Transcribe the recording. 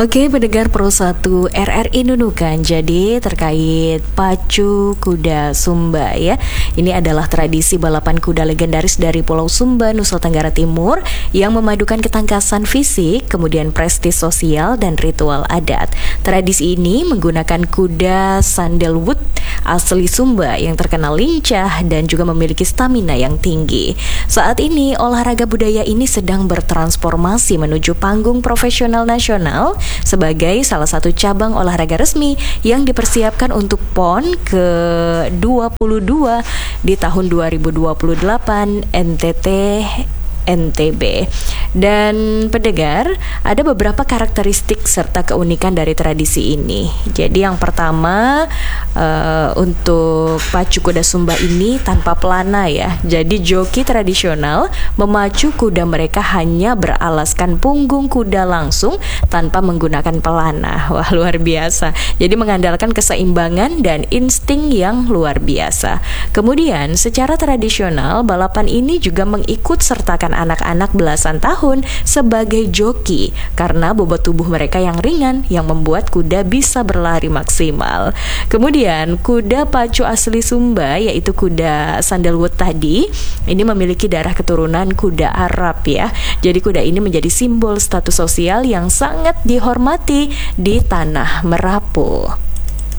Oke, pendengar Pro 1 RRI Nunukan. Jadi terkait pacu kuda Sumba ya. Ini adalah tradisi balapan kuda legendaris dari Pulau Sumba, Nusa Tenggara Timur yang memadukan ketangkasan fisik, kemudian prestis sosial dan ritual adat. Tradisi ini menggunakan kuda sandalwood asli Sumba yang terkenal lincah dan juga memiliki stamina yang tinggi. Saat ini olahraga budaya ini sedang bertransformasi menuju panggung profesional nasional sebagai salah satu cabang olahraga resmi yang dipersiapkan untuk PON ke-22 di tahun 2028 NTB. Dan pendengar, ada beberapa karakteristik serta keunikan dari tradisi ini. Jadi yang pertama, untuk pacu kuda Sumba ini tanpa pelana ya. Jadi joki tradisional memacu kuda mereka hanya beralaskan punggung kuda langsung tanpa menggunakan pelana. Wah, luar biasa. Jadi mengandalkan keseimbangan dan insting yang luar biasa. Kemudian secara tradisional balapan ini juga mengikut sertakan anak-anak belasan tahun sebagai joki karena bobot tubuh mereka yang ringan yang membuat kuda bisa berlari maksimal. Kemudian kuda pacu asli Sumba yaitu kuda sandalwood tadi ini memiliki darah keturunan kuda Arab ya. Jadi kuda ini menjadi simbol status sosial yang sangat dihormati di tanah Merapu.